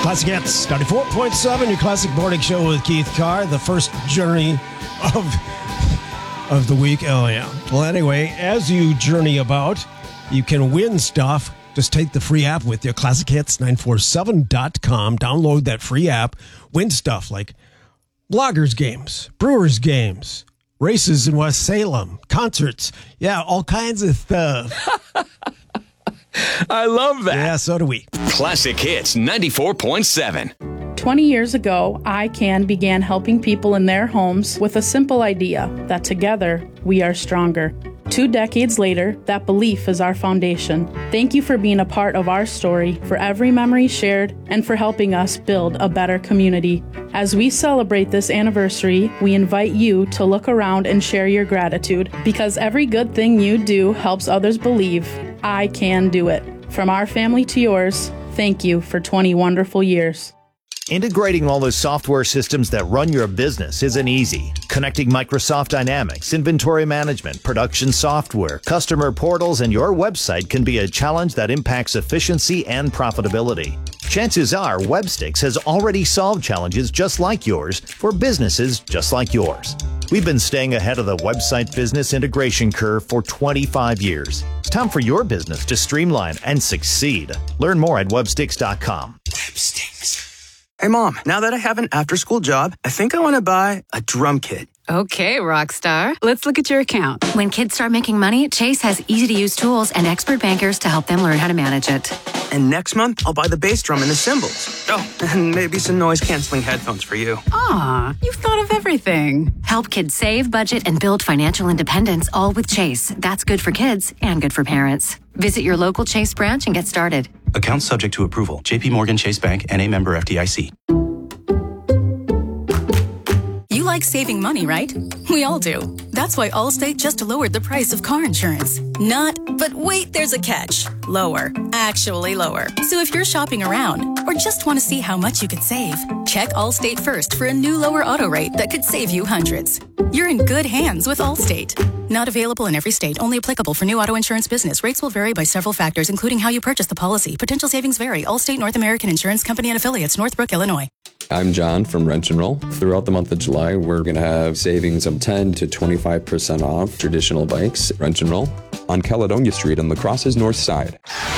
Classic Hits, 94.7, your classic morning show with Keith Carr, the first journey of the week. Oh, yeah. Well, anyway, as you journey about, you can win stuff. Just take the free app with you, ClassicHits947.com. Download that free app. Win stuff like Bloggers games, Brewers games, races in West Salem, concerts. Yeah, all kinds of stuff. I love that. Yeah, so do we. Classic Hits 94.7. 20 years ago, ICANN began helping people in their homes with a simple idea that together we are stronger. 2 decades later, that belief is our foundation. Thank you for being a part of our story, for every memory shared, and for helping us build a better community. As we celebrate this anniversary, we invite you to look around and share your gratitude, because every good thing you do helps others believe I can do it. From our family to yours, thank you for 20 wonderful years. Integrating all the software systems that run your business isn't easy. Connecting Microsoft Dynamics, inventory management, production software, customer portals, and your website can be a challenge that impacts efficiency and profitability. Chances are Webstix has already solved challenges just like yours for businesses just like yours. We've been staying ahead of the website business integration curve for 25 years. It's time for your business to streamline and succeed. Learn more at Webstix.com. Webstix. Hey, Mom, now that I have an after-school job, I think I want to buy a drum kit. Okay, Rockstar. Let's look at your account. When kids start making money, Chase has easy-to-use tools and expert bankers to help them learn how to manage it. And next month, I'll buy the bass drum and the cymbals. Oh, and maybe some noise-canceling headphones for you. Aw, you've thought of everything. Help kids save, budget, and build financial independence, all with Chase. That's good for kids and good for parents. Visit your local Chase branch and get started. Account subject to approval. J.P. Morgan Chase Bank, N.A. member FDIC. You like saving money, right? We all do. That's why Allstate just lowered the price of car insurance. Not, but wait, there's a catch. Lower. Actually lower. So if you're shopping around or just want to see how much you could save, check Allstate first for a new lower auto rate that could save you hundreds. You're in good hands with Allstate. Not available in every state. Only applicable for new auto insurance business. Rates will vary by several factors, including how you purchase the policy. Potential savings vary. Allstate North American Insurance Company and Affiliates, Northbrook, Illinois. I'm John from Wrench and Roll. Throughout the month of July, we're going to have savings of 10 to 25% off traditional bikes. Wrench and Roll on Caledonia Street on La Crosse's north side.